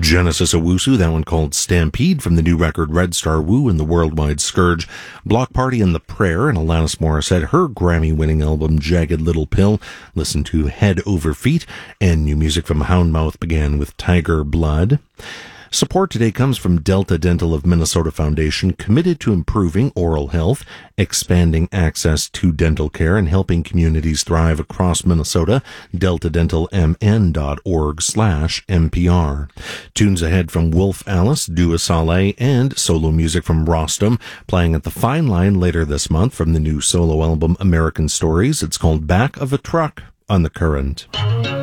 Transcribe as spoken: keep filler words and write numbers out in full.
Genesis Owusu, that one called Stampede from the new record Red Star Woo and the Worldwide Scourge. Block Party and The Prayer, and Alanis Morissette, her Grammy-winning album Jagged Little Pill. Listen to Head Over Feet, and new music from Houndmouth began with Tiger Blood. Support today comes from Delta Dental of Minnesota Foundation, committed to improving oral health, expanding access to dental care, and helping communities thrive across Minnesota. delta dental m n dot org slash M P R. Tunes ahead from Wolf Alice, Dua Saleh, and solo music from Rostam, playing at the Fine Line later this month from the new solo album American Stories. It's called Back of a Truck on The Current.